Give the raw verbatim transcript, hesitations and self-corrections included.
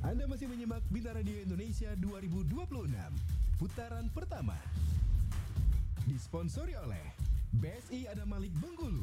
Anda masih menyimak Bintang Radio Indonesia dua ribu dua puluh enam, putaran pertama. Disponsori oleh B S I Adam Malik Bengkulu.